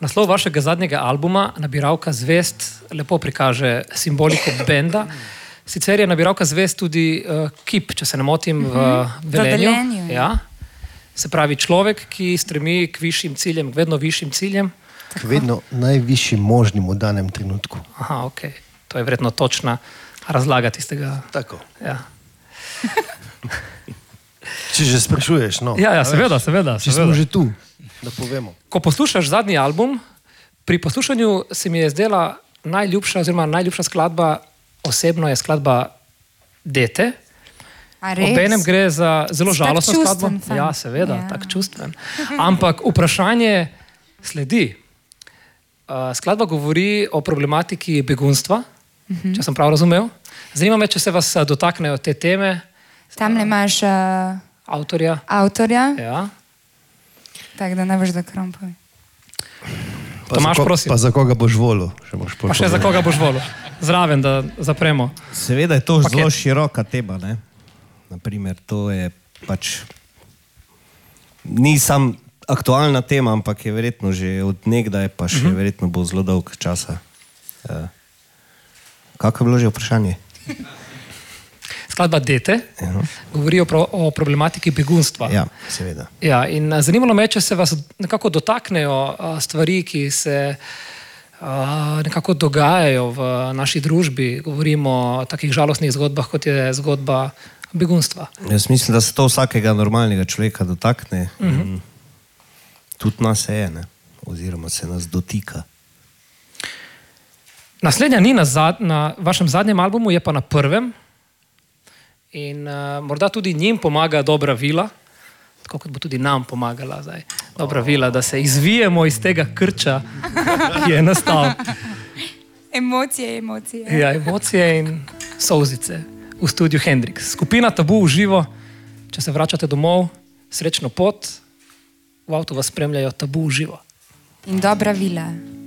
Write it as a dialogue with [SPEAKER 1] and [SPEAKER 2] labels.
[SPEAKER 1] Naslov vašega zadnjega albuma, Nabiralka zvezd, lepo prikaže simboliko benda. Sicer je Nabiralka zvezd tudi kip, če se ne motim, v Velenju. Ja. Se pravi človek, ki stremi k višjim ciljem, k vedno višjim ciljem.
[SPEAKER 2] K vedno najvišjim možnim v danem trenutku.
[SPEAKER 1] Aha, ok. To je verjetno točna razlaga tistega.
[SPEAKER 2] Tako.
[SPEAKER 1] Ja.
[SPEAKER 2] Če že sprašuješ, no.
[SPEAKER 1] Ja, seveda.
[SPEAKER 2] Če smo že tu, da povemo.
[SPEAKER 1] Ko poslušaš zadnji album, pri poslušanju se mi je zdela najljubša skladba, osebno je skladba Dete. Obenem gre za zelo žalostno skladbo. Ja, seveda, tak čustven. Ampak vprašanje sledi. Skladba govori o problematiki begunstva, če sem prav razumel. Zanima me, če se vas dotaknejo te teme.
[SPEAKER 3] Tam ne imaš
[SPEAKER 1] avtorja. Ja.
[SPEAKER 3] Tako da ne veš, da krompovi.
[SPEAKER 1] Tomaž, prosim.
[SPEAKER 2] Pa za koga boš volil?
[SPEAKER 1] Pa še za koga boš volil. Zraven, da zapremo.
[SPEAKER 4] Seveda je to zelo široka tema, ne? Naprimer, to je pač ni sam aktualna tema, ampak je verjetno že od nekdaj, pa še verjetno bo zelo dolg časa. Kako je bilo že vprašanje?
[SPEAKER 1] Skladba Dete govori o problematiki begunstva.
[SPEAKER 4] Ja, seveda.
[SPEAKER 1] Ja, in zanimalo me, če se vas nekako dotaknejo stvari, ki se nekako dogajajo v naši družbi. Govorimo o takih žalostnih zgodbah, kot je zgodba begunstva.
[SPEAKER 4] Jaz mislim, da se to vsakega normalnega človeka dotakne. Tudi nas je, ne? Oziroma se nas dotika.
[SPEAKER 1] Naslednja ni na vašem zadnjem albumu, je pa na prvem. In morda tudi njim pomaga Dobra vila, tako kot bo tudi nam pomagala zdaj Dobra vila, da se izvijemo iz tega krča, ki je nastal.
[SPEAKER 3] Emocije.
[SPEAKER 1] Ja, emocije in solzice v studiu Hendrix. Skupina Tabu v živo, če se vračate domov, srečno pot, v avtu vas spremljajo Tabu v živo.
[SPEAKER 3] In Dobra vila.